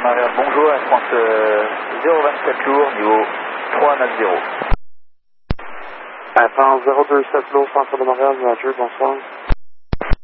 Marriott, bonjour, Air France 027 lourd, niveau 390. Air France 027 lourd, centre de Montréal, Roger, bonsoir.